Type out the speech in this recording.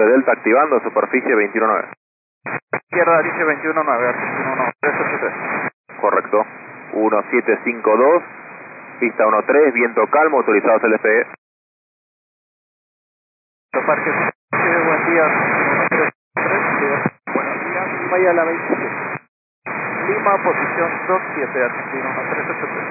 Delta activando, superficie 219. Izquierda, dice 219, Argentina 1383. Correcto. 1752, pista 13, viento calmo, autorizados el despegue. Parque, buen día, 1383, buenos días, vaya a la 27. Lima, posición 27, Argentina 1383.